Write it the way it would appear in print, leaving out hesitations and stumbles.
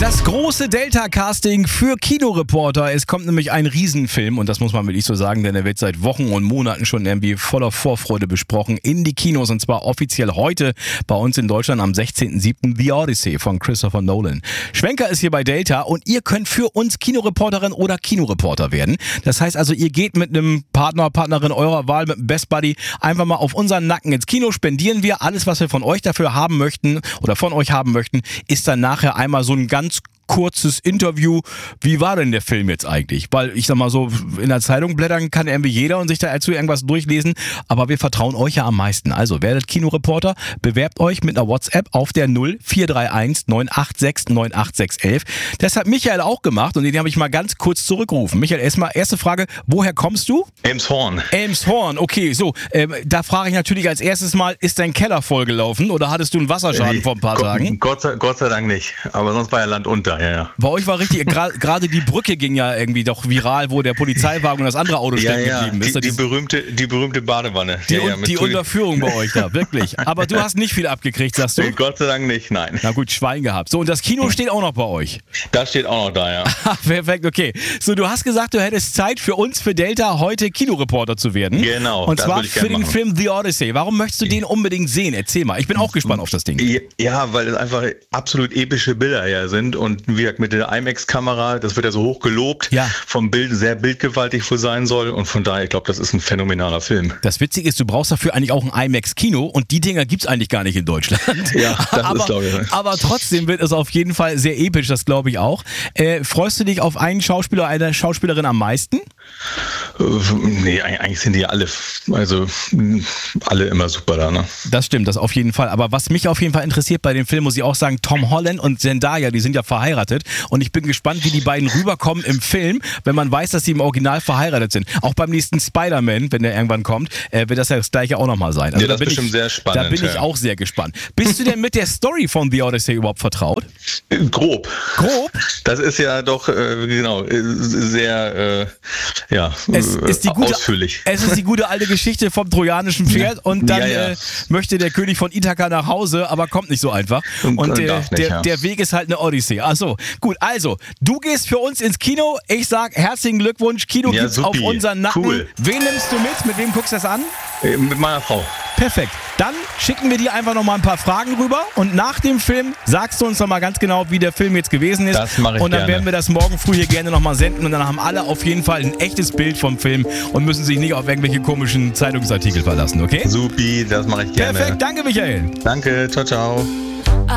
Das große Delta-Casting für Kinoreporter. Es kommt nämlich ein Riesenfilm und das muss man wirklich so sagen, denn er wird seit Wochen und Monaten schon irgendwie voller Vorfreude besprochen in die Kinos und zwar offiziell heute bei uns in Deutschland am 16.07. The Odyssey von Christopher Nolan. Schwenker ist hier bei Delta und ihr könnt für uns Kinoreporterin oder Kinoreporter werden. Das heißt also, ihr geht mit einem Partner, Partnerin eurer Wahl, mit einem Best Buddy einfach mal auf unseren Nacken ins Kino, spendieren wir. Alles, was wir von euch dafür haben möchten oder von euch haben möchten, ist dann nachher einmal so ein ganz kurzes Interview. Wie war denn der Film jetzt eigentlich? Weil ich sag mal so, in der Zeitung blättern kann irgendwie jeder und sich dazu irgendwas durchlesen, aber wir vertrauen euch ja am meisten. Also werdet Kinoreporter, bewerbt euch mit einer WhatsApp auf der 0431 986 98611. Das hat Michael auch gemacht und den habe ich mal ganz kurz zurückgerufen. Michael, erste Frage, woher kommst du? Elmshorn. Elmshorn, okay, so. Da frage ich natürlich als erstes mal, ist dein Keller vollgelaufen oder hattest du einen Wasserschaden vor ein paar Tagen? Gott sei Dank nicht, aber sonst war ja Land unter. Ja. Bei euch war richtig, gerade die Brücke ging ja irgendwie doch viral, wo der Polizeiwagen und das andere Auto stecken geblieben ist. Die berühmte Badewanne. Die Unterführung bei euch da, wirklich. Aber du hast nicht viel abgekriegt, sagst du? Gott sei Dank nicht, nein. Na gut, Schwein gehabt. So, und das Kino steht auch noch bei euch? Das steht auch noch da, ja. Perfekt, okay. So, du hast gesagt, du hättest Zeit für uns, für Delta, heute Kinoreporter zu werden. Genau. Und zwar für den Film The Odyssey. Warum möchtest du den unbedingt sehen? Erzähl mal. Ich bin auch gespannt auf das Ding. Ja, weil es einfach absolut epische Bilder ja sind und wie gesagt, mit der IMAX-Kamera, das wird ja so hoch gelobt, vom Bild sehr bildgewaltig wohl sein soll und von daher, ich glaube, das ist ein phänomenaler Film. Das Witzige ist, du brauchst dafür eigentlich auch ein IMAX-Kino und die Dinger gibt's eigentlich gar nicht in Deutschland. Ja, das ist, glaube ich. Aber trotzdem wird es auf jeden Fall sehr episch, das glaube ich auch. Freust du dich auf einen Schauspieler, eine Schauspielerin am meisten? Nee, eigentlich sind die ja alle, also alle immer super da, ne? Das stimmt, das auf jeden Fall. Aber was mich auf jeden Fall interessiert bei dem Film, muss ich auch sagen, Tom Holland und Zendaya, die sind ja verheiratet und ich bin gespannt, wie die beiden rüberkommen im Film, wenn man weiß, dass sie im Original verheiratet sind. Auch beim nächsten Spider-Man, wenn der irgendwann kommt, wird das ja das gleiche auch nochmal sein. Also ja, das ist bestimmt sehr spannend. Da bin ich auch sehr gespannt. Bist du denn mit der Story von The Odyssey überhaupt vertraut? Grob. Grob? Das ist ja doch, sehr, ausführlich. Es ist die gute alte Geschichte vom trojanischen Pferd und dann möchte der König von Ithaka nach Hause, aber kommt nicht so einfach. Und der Weg ist halt eine Odyssey. Achso, gut, also, du gehst für uns ins Kino. Ich sag herzlichen Glückwunsch. Kino gibt's auf unseren Nacken. Cool. Wen nimmst du mit? Mit wem guckst du das an? Mit meiner Frau. Perfekt. Dann schicken wir dir einfach nochmal ein paar Fragen rüber und nach dem Film sagst du uns nochmal ganz genau, wie der Film jetzt gewesen ist. Das mache ich und dann gerne. werden wir das morgen früh hier gerne nochmal senden und dann haben alle auf jeden Fall ein echtes Bild vom Film und müssen sich nicht auf irgendwelche komischen Zeitungsartikel verlassen, okay? Supi, das mache ich gerne. Perfekt, danke Michael. Danke, ciao, ciao.